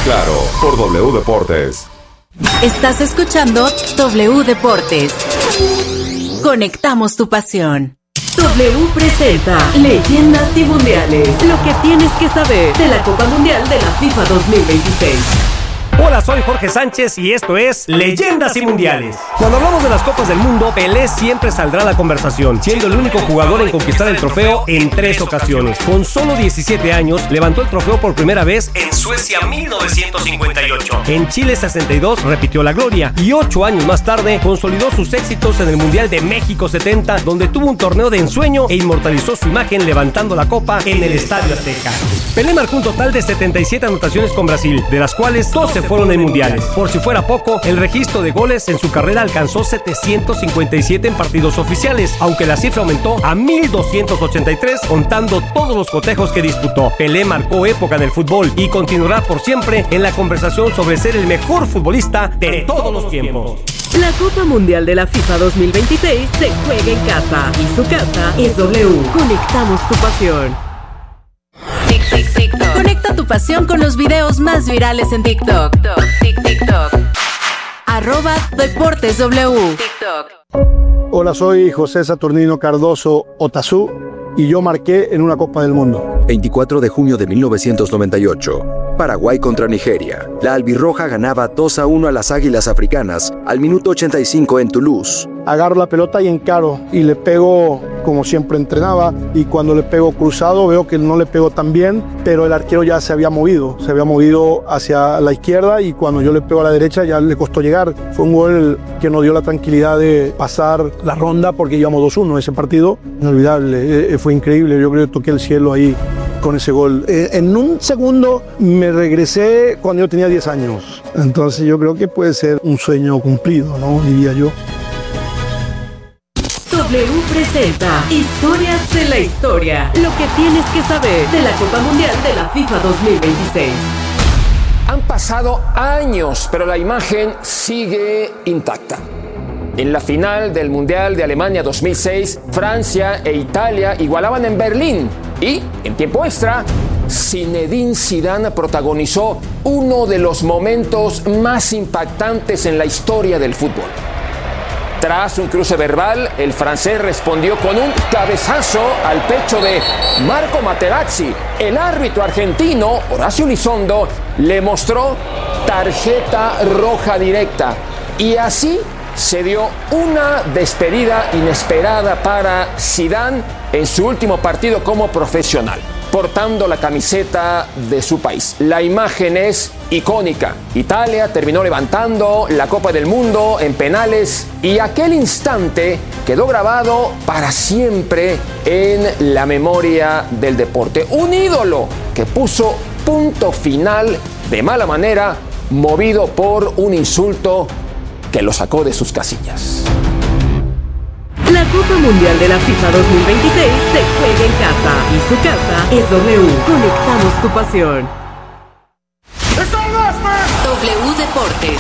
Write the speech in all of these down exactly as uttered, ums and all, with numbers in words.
claro, por W Deportes. Estás escuchando W Deportes. Conectamos tu pasión. W presenta Leyendas y Mundiales. Lo que tienes que saber de la Copa Mundial de la FIFA dos mil veintiséis. Hola, soy Jorge Sánchez y esto es Leyendas y Mundiales. Cuando hablamos de las Copas del Mundo, Pelé siempre saldrá a la conversación, siendo el único jugador en conquistar el trofeo en tres ocasiones. Con solo diecisiete años, levantó el trofeo por primera vez en Suecia mil novecientos cincuenta y ocho. En Chile sesenta y dos repitió la gloria y ocho años más tarde consolidó sus éxitos en el Mundial de México setenta, donde tuvo un torneo de ensueño e inmortalizó su imagen levantando la copa en el Estadio Azteca. Pelé marcó un total de setenta y siete anotaciones con Brasil, de las cuales doce fueron en mundiales. Por si fuera poco, el registro de goles en su carrera alcanzó setecientos cincuenta y siete en partidos oficiales, aunque la cifra aumentó a mil doscientos ochenta y tres contando todos los cotejos que disputó. Pelé marcó época en el fútbol y continuará por siempre en la conversación sobre ser el mejor futbolista de todos los tiempos. La Copa Mundial de la FIFA dos mil veintiséis se juega en casa y su casa es W. Conectamos tu pasión. Tic, tic, TikTok. Conecta tu pasión con los videos más virales en TikTok. TikTok. TikTok. Arroba Deportes W. TikTok. Hola, soy José Saturnino Cardoso Otazú y yo marqué en una Copa del Mundo. veinticuatro de junio de mil novecientos noventa y ocho. Paraguay contra Nigeria. La albirroja ganaba dos a uno a las Águilas Africanas al minuto ochenta y cinco en Toulouse. Agarro la pelota y encaro y le pego como siempre entrenaba, y cuando le pego cruzado veo que no le pego tan bien, pero el arquero ya se había movido, se había movido hacia la izquierda y cuando yo le pego a la derecha ya le costó llegar. Fue un gol que nos dio la tranquilidad de pasar la ronda porque íbamos dos uno ese partido. Inolvidable, fue increíble, yo creo que toqué el cielo ahí con ese gol. En un segundo me regresé cuando yo tenía diez años, entonces yo creo que puede ser un sueño cumplido, ¿no? Diría yo. W presenta Historias de la Historia. Lo que tienes que saber de la Copa Mundial de la FIFA dos mil veintiséis. Han pasado años, pero la imagen sigue intacta. En la final del Mundial de Alemania dos mil seis, Francia e Italia igualaban en Berlín y, en tiempo extra, Zinedine Zidane protagonizó uno de los momentos más impactantes en la historia del fútbol. Tras un cruce verbal, el francés respondió con un cabezazo al pecho de Marco Materazzi. El árbitro argentino, Horacio Elizondo, le mostró tarjeta roja directa. Y así se dio una despedida inesperada para Zidane en su último partido como profesional, portando la camiseta de su país. La imagen es icónica. Italia terminó levantando la Copa del Mundo en penales y aquel instante quedó grabado para siempre en la memoria del deporte. Un ídolo que puso punto final de mala manera, movido por un insulto que lo sacó de sus casillas. La Copa Mundial de la FIFA dos mil veintiséis se juega en casa y su casa es W. Conectamos tu pasión. W Deportes.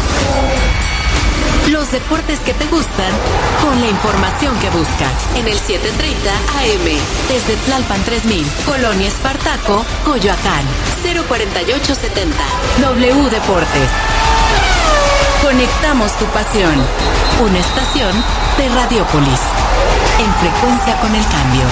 Los deportes que te gustan con la información que buscas en el setecientos treinta A M desde Tlalpan tres mil, Colonia Espartaco, Coyoacán, cero cuarenta y ocho setenta. W Deportes. Conectamos tu pasión. Una estación de Radiópolis. En frecuencia con el cambio.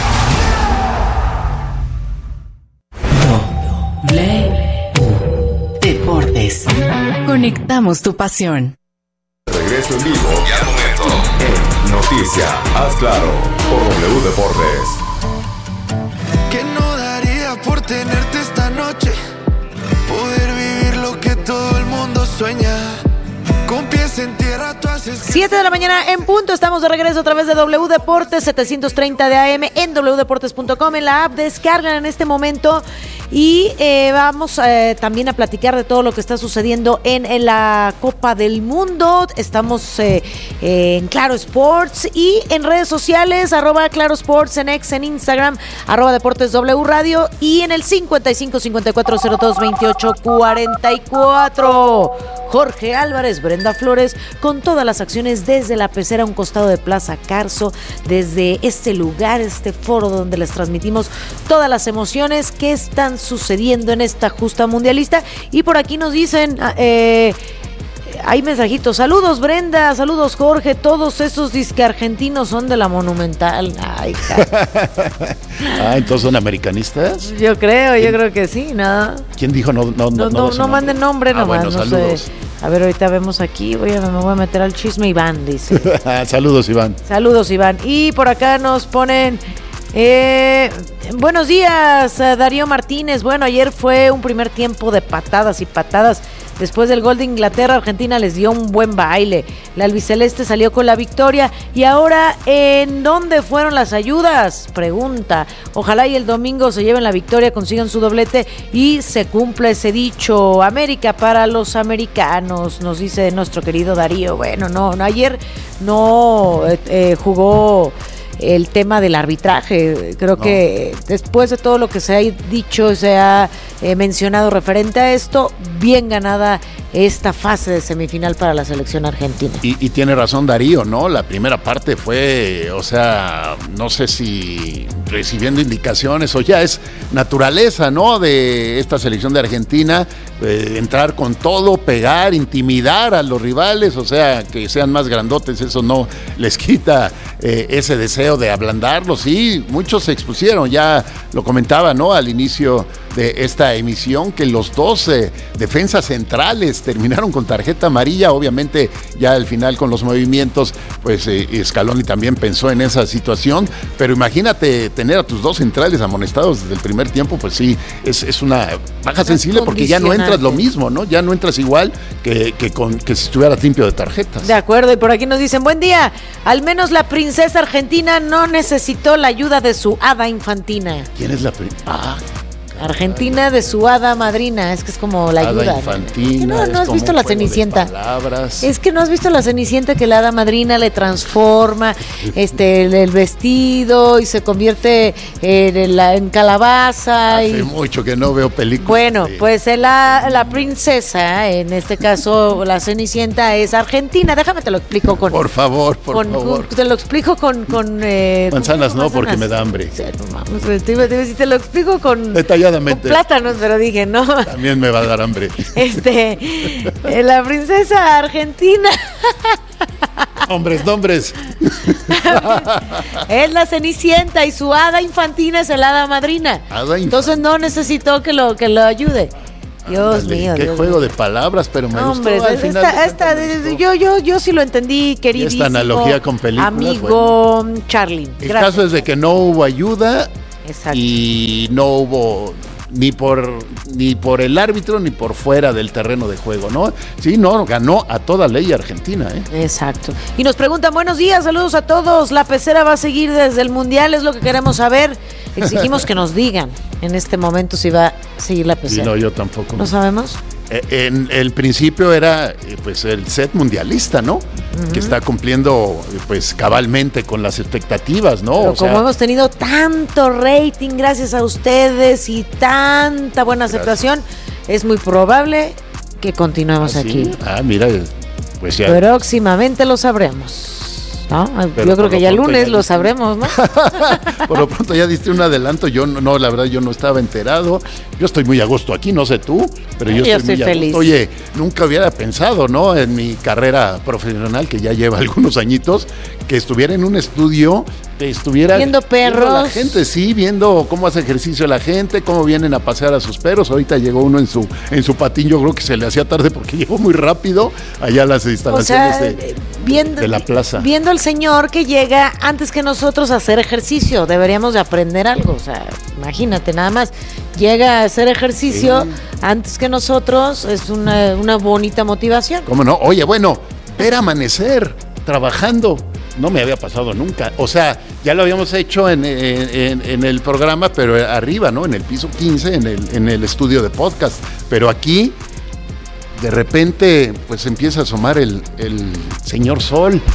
W Deportes. Conectamos tu pasión. Regreso en vivo y al momento en Noticia, haz claro, por W Deportes. ¿Qué no daría por tenerte esta noche? Poder vivir lo que todo el mundo sueña. Con pies en tierra tú haces que... siete de la mañana en punto, estamos de regreso a través de W Deportes, setecientos treinta de A M en doble u deportes punto com, en la app, descargan en este momento y eh, vamos eh, también a platicar de todo lo que está sucediendo en, en la Copa del Mundo. Estamos eh, eh, en Claro Sports y en redes sociales, arroba Claro Sports, en X, en Instagram, arroba Deportes W Radio y en el cincuenta y cinco cincuenta y cuatro cero dos veintiocho cuarenta y cuatro. Jorge Álvarez, Brenda Flores, con toda la las acciones desde la pecera, un costado de Plaza Carso, desde este lugar, este foro donde les transmitimos todas las emociones que están sucediendo en esta justa mundialista. Y por aquí nos dicen... Eh, Hay mensajitos. Saludos, Brenda. Saludos, Jorge. Todos esos disque argentinos son de la Monumental. Ay, ah, entonces son americanistas. Yo creo, yo creo que sí, ¿no? ¿Quién dijo no? No, no, no, no, no manden nombre ah, nomás. Bueno, no saludos. Sé. A ver, ahorita vemos aquí. Voy a, me voy a meter al chisme. Iván dice. Saludos, Iván. Saludos, Iván. Y por acá nos ponen. Eh, buenos días, Darío Martínez. Bueno, ayer fue un primer tiempo de patadas y patadas. Después del gol de Inglaterra, Argentina les dio un buen baile. La albiceleste salió con la victoria. Y ahora, ¿en dónde fueron las ayudas? Pregunta. Ojalá y el domingo se lleven la victoria, consigan su doblete y se cumpla ese dicho. América para los americanos, nos dice nuestro querido Darío. Bueno, no, no ayer no eh, eh, jugó el tema del arbitraje. Creo no. que después de todo lo que se ha dicho, se ha eh, mencionado referente a esto, bien ganada esta fase de semifinal para la selección argentina. Y, y tiene razón Darío, ¿no? La primera parte fue, o sea, no sé si recibiendo indicaciones o ya es naturaleza, ¿no? De esta selección de Argentina, eh, entrar con todo, pegar, intimidar a los rivales, o sea, que sean más grandotes, eso no les quita eh, ese deseo de ablandarlos. Y muchos se expusieron, ya lo comentaba, ¿no? Al inicio de esta emisión, que los dos eh, defensas centrales terminaron con tarjeta amarilla. Obviamente ya al final con los movimientos, pues eh, Scaloni también pensó en esa situación, pero imagínate tener a tus dos centrales amonestados desde el primer tiempo, pues sí, es, es una baja sensible, porque ya no entras lo mismo, ¿no? Ya no entras igual que, que, con, que si estuvieras limpio de tarjetas. De acuerdo, y por aquí nos dicen, buen día, al menos la princesa argentina no necesitó la ayuda de su hada infantina. ¿Quién es la princesa? Ah, Argentina de su hada madrina, es que es como la ayuda. Hada infantina, ¿no? No, no has visto la Cenicienta. Es que no has visto la Cenicienta, que la hada madrina le transforma este el, el vestido y se convierte en, la, en calabaza. Hace y... mucho que no veo películas. Bueno, de... pues la, la princesa, en este caso la Cenicienta, es argentina. Déjame te lo explico con... Por favor, por con, favor. Con, te lo explico con... con eh, manzanas con, no, manzanas. Porque me da hambre. Sí, no, vamos, te, te, te lo explico con... Detalladamente. Con plátanos, pero dije, no. También me va a dar hambre. Este, la princesa argentina. Hombres, nombres. Es la Cenicienta y su hada infantina es el hada madrina. Hada Entonces no necesitó que lo, que lo ayude. Dios Ándale, mío. Qué Dios juego mío. de palabras, pero me Hombre, gustó. Al esta, final esta, esta, yo, yo, yo sí lo entendí, queridísimo. Esta analogía con películas, amigo bueno. Charlie. El Gracias. caso es de que no hubo ayuda. Exacto. Y no hubo ni por ni por el árbitro ni por fuera del terreno de juego, ¿no? Sí, no, ganó a toda ley Argentina, ¿eh? Exacto. Y nos preguntan, buenos días, saludos a todos, ¿la pecera va a seguir desde el Mundial? Es lo que queremos saber. Exigimos que nos digan en este momento si va a seguir la pecera. Sí, no, yo tampoco. ¿No sabemos? En el principio era pues el set mundialista, ¿no? Uh-huh. Que está cumpliendo pues cabalmente con las expectativas, ¿no? Pero o como sea, hemos tenido tanto rating gracias a ustedes y tanta buena aceptación, gracias. Es muy probable que continuemos ¿Ah, aquí. Sí? Ah, mira, pues ya. Próximamente lo sabremos. ¿No? Yo creo que ya el lunes lo sabremos, ¿no? Por lo pronto ya diste un adelanto. Yo no, no, la verdad, yo no estaba enterado. Yo estoy muy a gusto aquí, no sé tú, pero yo, yo estoy, estoy muy feliz. a gusto. Oye, nunca hubiera pensado, ¿no? En mi carrera profesional, que ya lleva algunos añitos, que estuviera en un estudio, que estuviera viendo perros. Viendo la gente, sí, viendo cómo hace ejercicio la gente, cómo vienen a pasear a sus perros. Ahorita llegó uno en su en su patín, yo creo que se le hacía tarde porque llegó muy rápido allá a las instalaciones o sea, de, viendo, de la plaza. Viendo al señor que llega antes que nosotros a hacer ejercicio, deberíamos de aprender algo, o sea, imagínate, nada más llega a hacer ejercicio sí. antes que nosotros, es una, una bonita motivación. ¿Cómo no? Oye, bueno, ver amanecer trabajando no me había pasado nunca. O sea, ya lo habíamos hecho en, en, en el programa, pero arriba, ¿no? En el piso quince, en el, en el estudio de podcast. Pero aquí, de repente, pues empieza a asomar el, el señor sol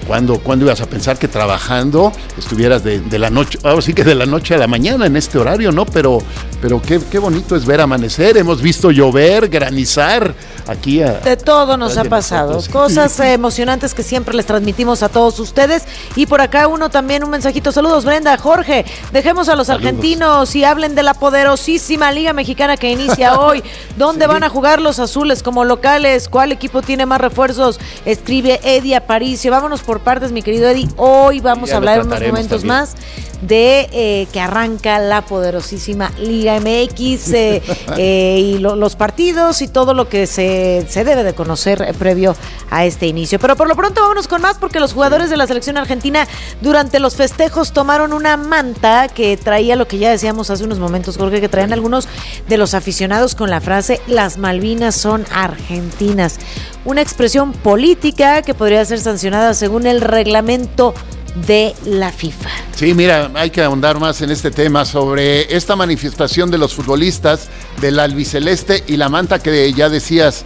¿cuándo, ¿cuándo ibas a pensar que trabajando estuvieras de, de la noche, ahora sí que de la noche a la mañana en este horario, ¿no? Pero, pero qué, qué bonito es ver amanecer, hemos visto llover, granizar aquí. A, de todo nos ha pasado, nosotros. Cosas eh, emocionantes que siempre les transmitimos a todos ustedes. Y por acá uno también, un mensajito, saludos Brenda, Jorge, dejemos a los saludos. Argentinos y hablen de la poderosísima Liga Mexicana que inicia hoy. ¿Dónde sí. van a jugar los azules como locales? ¿Cuál equipo tiene más refuerzos? Escribe Eddie Aparicio. Vámonos por partes, mi querido Eddie. Hoy vamos a hablar en unos momentos también. más de eh, que arranca la poderosísima Liga M X eh, eh, y lo, los partidos y todo lo que se, se debe de conocer eh, previo a este inicio. Pero por lo pronto vámonos con más, porque los jugadores de la selección argentina durante los festejos tomaron una manta que traía lo que ya decíamos hace unos momentos, Jorge, que traían algunos de los aficionados con la frase "las Malvinas son argentinas", una expresión política que podría ser sancionada según el reglamento de la FIFA. Sí, mira, hay que ahondar más en este tema sobre esta manifestación de los futbolistas del albiceleste y la manta que ya decías,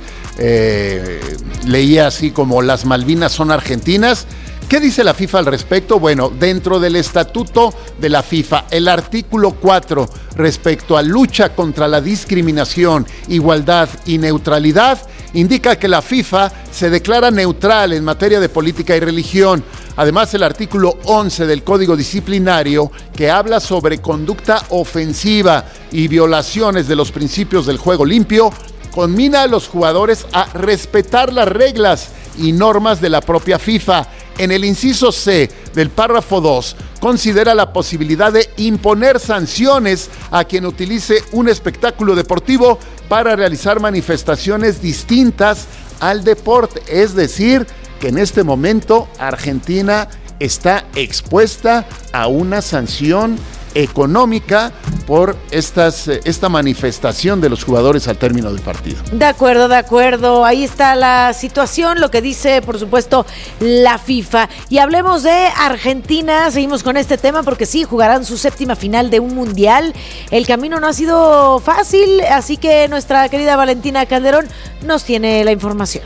eh, leía así como "las Malvinas son argentinas". ¿Qué dice la FIFA al respecto? Bueno, dentro del estatuto de la FIFA, el artículo cuatro, respecto a lucha contra la discriminación, igualdad y neutralidad, indica que la FIFA se declara neutral en materia de política y religión. Además, el artículo once del Código Disciplinario, que habla sobre conducta ofensiva y violaciones de los principios del juego limpio, conmina a los jugadores a respetar las reglas y normas de la propia FIFA. En el inciso C del párrafo dos, considera la posibilidad de imponer sanciones a quien utilice un espectáculo deportivo para realizar manifestaciones distintas al deporte. Es decir, que en este momento Argentina está expuesta a una sanción económica por estas, esta manifestación de los jugadores al término del partido. De acuerdo, de acuerdo. Ahí está la situación, lo que dice, por supuesto, la FIFA. Y hablemos de Argentina. Seguimos con este tema porque sí, jugarán su séptima final de un mundial. El camino no ha sido fácil, así que nuestra querida Valentina Calderón nos tiene la información.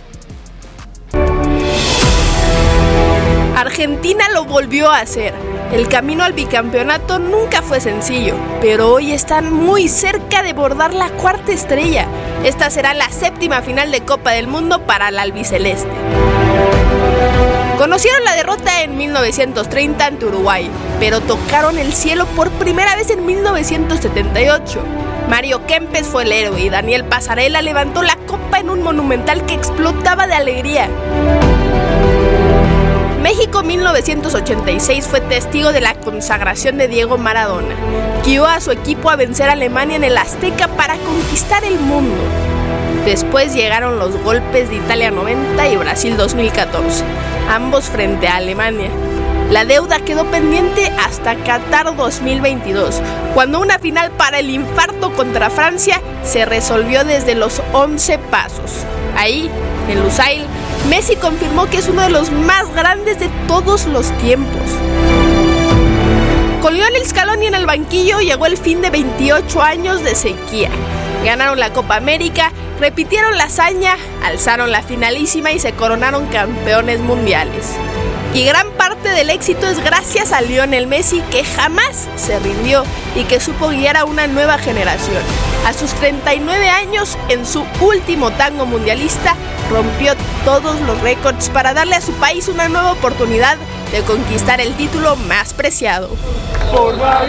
Argentina lo volvió a hacer. El camino al bicampeonato nunca fue sencillo, pero hoy están muy cerca de bordar la cuarta estrella. Esta será la séptima final de Copa del Mundo para el albiceleste. Conocieron la derrota en mil novecientos treinta ante Uruguay, pero tocaron el cielo por primera vez en mil novecientos setenta y ocho. Mario Kempes fue el héroe y Daniel Pasarela levantó la copa en un monumental que explotaba de alegría. México mil novecientos ochenta y seis fue testigo de la consagración de Diego Maradona. Guió a su equipo a vencer a Alemania en el Azteca para conquistar el mundo. Después llegaron los golpes de Italia noventa y Brasil dos mil catorce, ambos frente a Alemania. La deuda quedó pendiente hasta Qatar dos mil veintidós, cuando una final para el infarto contra Francia se resolvió desde los once pasos. Ahí, en Lusail, Messi confirmó que es uno de los más grandes de todos los tiempos. Con Lionel Scaloni en el banquillo llegó el fin de veintiocho años de sequía. Ganaron la Copa América, repitieron la hazaña, alzaron la finalísima y se coronaron campeones mundiales. Y gran parte del éxito es gracias a Lionel Messi, que jamás se rindió y que supo guiar a una nueva generación. A sus treinta y nueve años, en su último tango mundialista, rompió todos los récords para darle a su país una nueva oportunidad de conquistar el título más preciado. Por